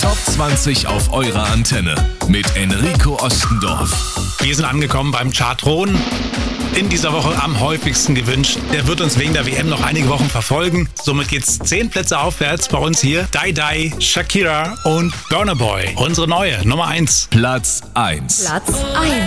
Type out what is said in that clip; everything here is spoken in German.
Top 20 auf eurer Antenne mit Enrico Ostendorf. Wir sind angekommen beim Chartthron. In dieser Woche am häufigsten gewünscht. Der wird uns wegen der WM noch einige Wochen verfolgen. Somit geht's 10 Plätze aufwärts bei uns hier. Die Die, Shakira und Burna Boy. Unsere neue Nummer 1. Platz 1. Platz 1.